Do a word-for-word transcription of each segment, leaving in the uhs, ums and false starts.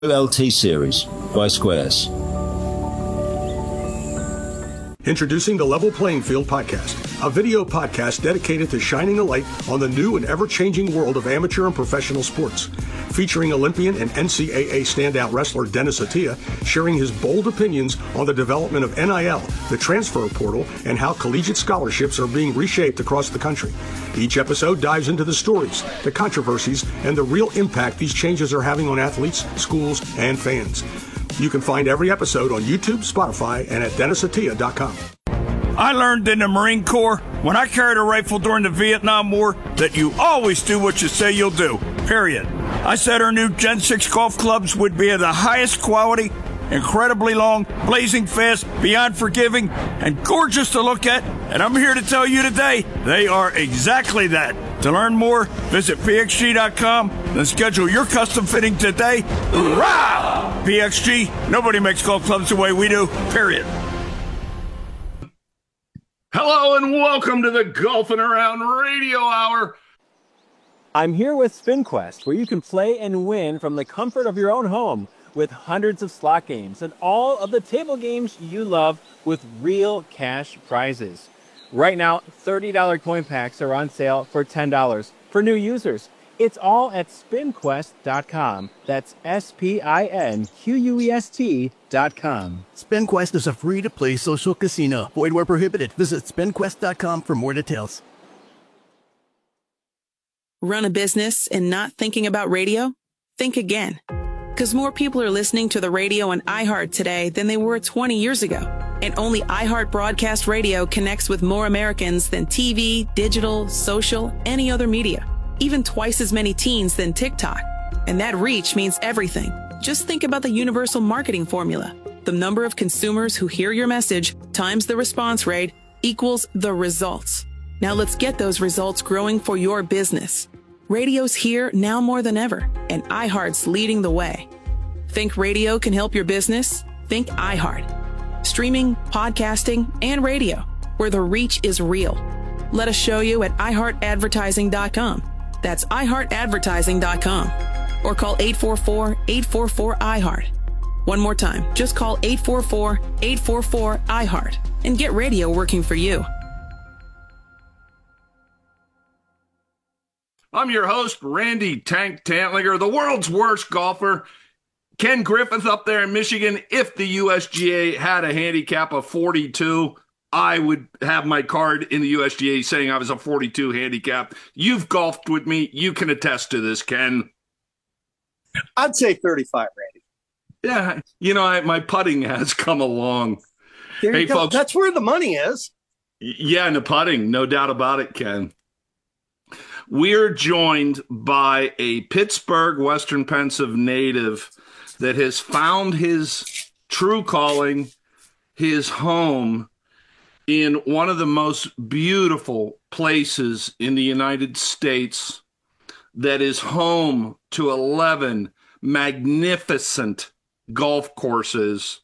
L T Series by Squares. Introducing the Level Playing Field podcast, a video podcast dedicated to shining a light on the new and ever-changing world of amateur and professional sports. Featuring Olympian and N C double A standout wrestler Dennis Attia sharing his bold opinions on the development of N I L, the transfer portal, and how collegiate scholarships are being reshaped across the country. Each episode dives into the stories, the controversies, and the real impact these changes are having on athletes, schools, and fans. You can find every episode on YouTube, Spotify, and at dennis attia dot com. I learned in the Marine Corps, when I carried a rifle during the Vietnam War, that you always do what you say you'll do, period. I said our new Gen six golf clubs would be of the highest quality, incredibly long, blazing fast, beyond forgiving, and gorgeous to look at, and I'm here to tell you today, they are exactly that. To learn more, visit P X G dot com and schedule your custom fitting today. Hoorah! P X G, nobody makes golf clubs the way we do, period. Hello and welcome to the Golfing Around Radio Hour. I'm here with SpinQuest, where you can play and win from the comfort of your own home with hundreds of slot games and all of the table games you love with real cash prizes. Right now, thirty dollar coin packs are on sale for ten dollars for new users. It's all at spin quest dot com. That's S P I N Q U E S T dot com. SpinQuest is a free-to-play social casino. Void where prohibited. Visit spin quest dot com for more details. Run a business and not thinking about radio? Think again. Because more people are listening to the radio on iHeart today than they were twenty years ago. And only iHeart Broadcast Radio connects with more Americans than T V, digital, social, any other media. Even twice as many teens than TikTok. And that reach means everything. Just think about the universal marketing formula. The number of consumers who hear your message times the response rate equals the results. Now let's get those results growing for your business. Radio's here now more than ever, and iHeart's leading the way. Think radio can help your business? Think iHeart. Streaming, podcasting, and radio, where the reach is real. Let us show you at i heart advertising dot com. That's i heart advertising dot com. Or call eight four four, eight four four, I heart. One more time, just call eight four four, eight four four, I heart and get radio working for you. I'm your host, Randy Tank Tantlinger, the world's worst golfer. Ken Griffith up there in Michigan. If the U S G A had a handicap of forty-two, I would have my card in the U S G A saying I was a forty-two handicap. You've golfed with me. You can attest to this, Ken. I'd say thirty-five, Randy. Yeah, you know, I, my putting has come along. There hey, you go. folks. That's where the money is. Yeah, and the putting, no doubt about it, Ken. We're joined by a Pittsburgh, Western Pennsylvania native that has found his true calling, his home, in one of the most beautiful places in the United States that is home to eleven magnificent golf courses.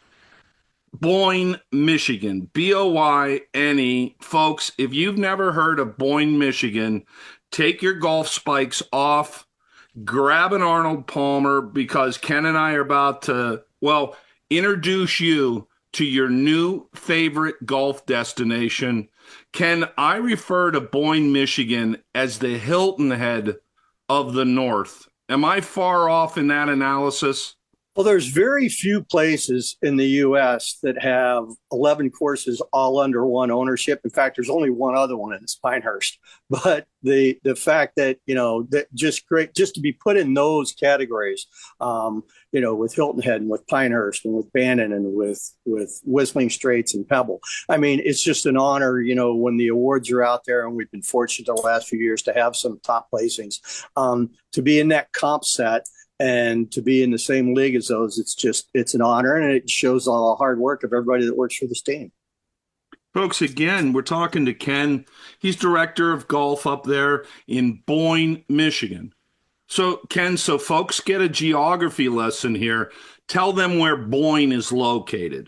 Boyne, Michigan, B O Y N E. Folks, if you've never heard of Boyne, Michigan, take your golf spikes off, grab an Arnold Palmer, because Ken and I are about to, well, introduce you to your new favorite golf destination. Ken, I refer to Boyne, Michigan as the Hilton Head of the North. Am I far off in that analysis? Well, there's very few places in the U S that have eleven courses all under one ownership. In fact, there's only one other one, and it's Pinehurst. But the the fact that, you know, that just great, just to be put in those categories, um, you know, with Hilton Head and with Pinehurst and with Bannon and with, with Whistling Straits and Pebble. I mean, it's just an honor, you know, when the awards are out there, and we've been fortunate the last few years to have some top placings, um, to be in that comp set. And to be in the same league as those, it's just, it's an honor, and it shows all the hard work of everybody that works for this team. Folks, again, we're talking to Ken. He's director of golf up there in Boyne, Michigan. So, Ken, so folks get a geography lesson here. Tell them where Boyne is located.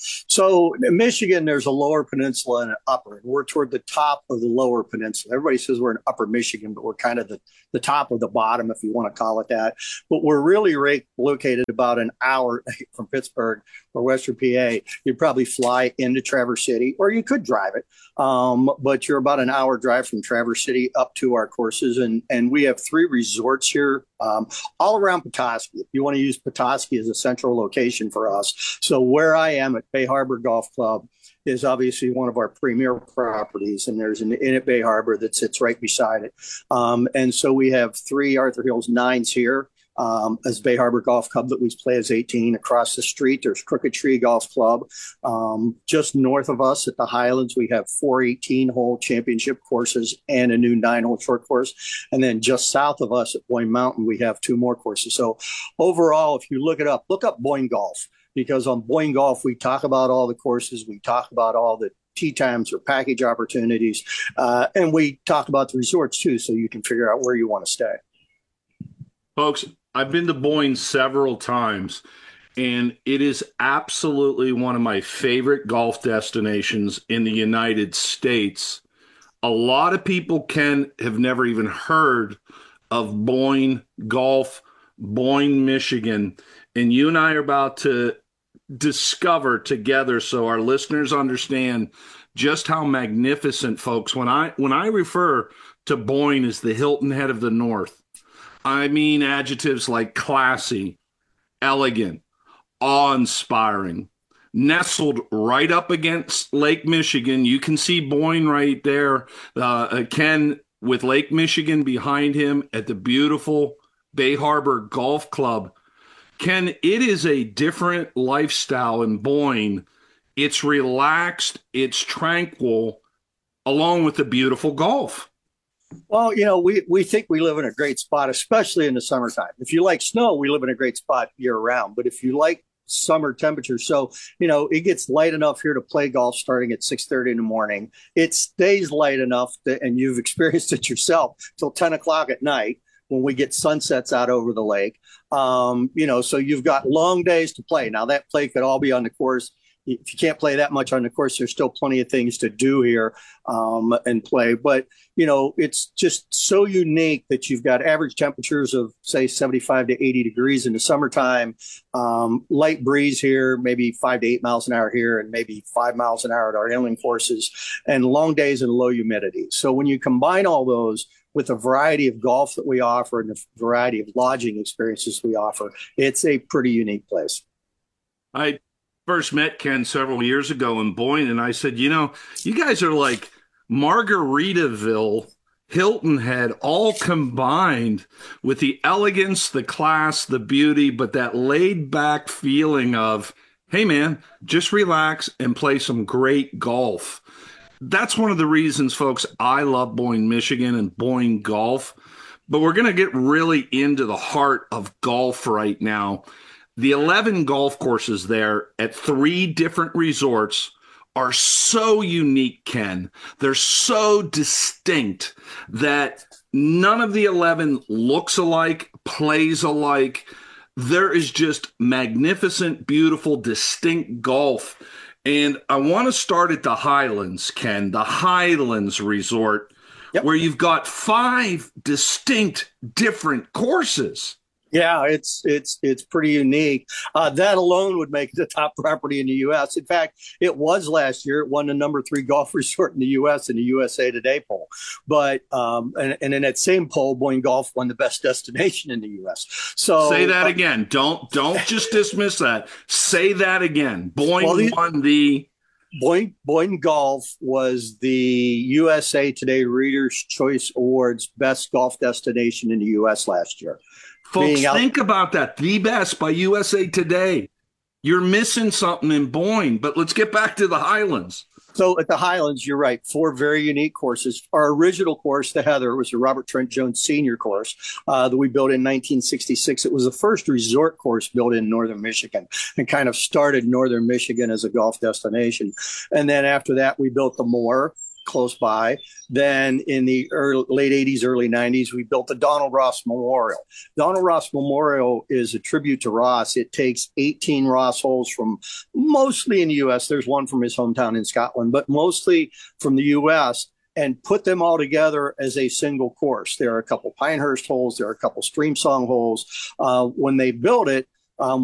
So in Michigan, there's a lower peninsula and an upper. And we're toward the top of the lower peninsula. Everybody says we're in upper Michigan, but we're kind of the, the top of the bottom, if you want to call it that. But we're really right, located about an hour from Pittsburgh or Western P A. You'd probably fly into Traverse City, or you could drive it. Um, but you're about an hour drive from Traverse City up to our courses. And, and we have three resorts here, um, all around Petoskey. If you want to use Petoskey as a central location for us. So where I am at Bay Harbor Golf Club is obviously one of our premier properties. And there's an inn at Bay Harbor that sits right beside it. Um, and so we have three Arthur Hills nines here. Um, as Bay Harbor Golf Club that we play as eighteen. Across the street, there's Crooked Tree Golf Club. Um, just north of us at the Highlands, we have four eighteen-hole championship courses and a new nine-hole short course. And then just south of us at Boyne Mountain, we have two more courses. So overall, if you look it up, look up Boyne Golf, because on Boyne Golf, we talk about all the courses. We talk about all the tee times or package opportunities. Uh, and we talk about the resorts, too, so you can figure out where you want to stay. Folks, I've been to Boyne several times, and it is absolutely one of my favorite golf destinations in the United States. A lot of people can have never even heard of Boyne Golf, Boyne, Michigan, and you and I are about to discover together so our listeners understand just how magnificent, folks. When I when I refer to Boyne as the Hilton Head of the North, I mean adjectives like classy, elegant, awe-inspiring, nestled right up against Lake Michigan. You can see Boyne right there. Uh, Ken, with Lake Michigan behind him at the beautiful Bay Harbor Golf Club. Ken, it is a different lifestyle in Boyne. It's relaxed, it's tranquil, along with the beautiful golf. Well, you know, we, we think we live in a great spot, especially in the summertime. If you like snow, we live in a great spot year round. But if you like summer temperatures, so, you know, it gets light enough here to play golf starting at six thirty in the morning. It stays light enough, that, and you've experienced it yourself, till ten o'clock at night when we get sunsets out over the lake. Um, you know, so you've got long days to play. Now, that play could all be on the course. If you can't play that much on the course, there's still plenty of things to do here um, and play. But, you know, it's just so unique that you've got average temperatures of, say, seventy-five to eighty degrees in the summertime, um, light breeze here, maybe five to eight miles an hour here, and maybe five miles an hour at our inland courses, and long days and low humidity. So when you combine all those with the variety of golf that we offer and the variety of lodging experiences we offer, it's a pretty unique place. I first met Ken several years ago in Boyne, and I said, you know, you guys are like Margaritaville, Hilton Head, all combined with the elegance, the class, the beauty, but that laid-back feeling of, hey, man, just relax and play some great golf. That's one of the reasons, folks, I love Boyne, Michigan and Boyne Golf. But we're going to get really into the heart of golf right now. The eleven golf courses there at three different resorts are so unique, Ken. They're so distinct that none of the eleven looks alike, plays alike. There is just magnificent, beautiful, distinct golf. And I want to start at the Highlands, Ken, the Highlands Resort, yep, where you've got five distinct different courses. Yeah, it's it's it's pretty unique. Uh, that alone would make it the top property in the U S. In fact, it was last year. It won the number three golf resort in the U S in the U S A Today poll. But um, and, and in that same poll, Boyne Golf won the best destination in the U S. So say that uh, again. Don't don't just dismiss that. Say that again. Boyne well, the, won the. Boyne, Boyne Golf was the U S A Today Reader's Choice Awards best golf destination in the U S last year. Folks, out- think about that. The best by U S A Today. You're missing something in Boyne, but let's get back to the Highlands. So at the Highlands, you're right, four very unique courses. Our original course, the Heather, was the Robert Trent Jones Senior course uh, that we built in nineteen sixty-six. It was the first resort course built in northern Michigan and kind of started northern Michigan as a golf destination. And then after that, we built the Moore. close by. Then in the early, late eighties, early nineties, we built the Donald Ross Memorial. Donald Ross Memorial is a tribute to Ross. It takes eighteen Ross holes from mostly in the U S. There's one from his hometown in Scotland, but mostly from the U S, and put them all together as a single course. There are a couple Pinehurst holes. There are a couple Streamsong holes. Uh, when they built it, um,